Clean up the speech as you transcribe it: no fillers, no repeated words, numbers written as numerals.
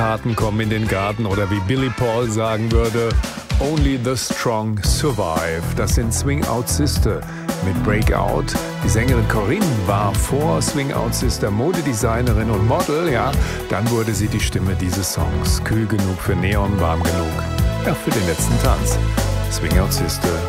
Harten kommen in den Garten oder wie Billy Paul sagen würde, Only the Strong Survive. Das sind Swing Out Sister mit Breakout. Die Sängerin Corinne war vor Swing Out Sister Modedesignerin und Model, ja. Dann wurde sie die Stimme dieses Songs. Kühl genug für Neon, warm genug, ja, für den letzten Tanz. Swing Out Sister